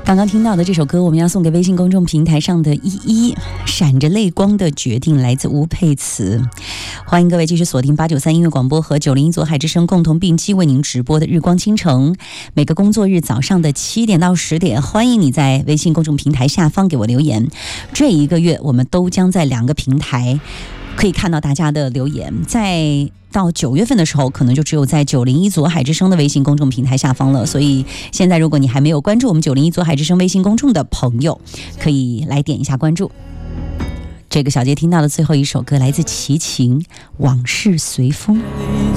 刚刚听到的这首歌，我们要送给微信公众平台上的依依，闪着泪光的决定，来自吴佩慈。欢迎各位继续锁定893音乐广播和901左海之声共同并机为您直播的日光倾城，每个工作日早上的7点到10点，欢迎你在微信公众平台下方给我留言。这一个月我们都将在2个平台可以看到大家的留言，在到9月份的时候，可能就只有在901左海之声的微信公众平台下方了。所以现在如果你还没有关注我们901左海之声微信公众的朋友，可以来点一下关注。这个小节听到的最后一首歌来自齐秦，《往事随风》。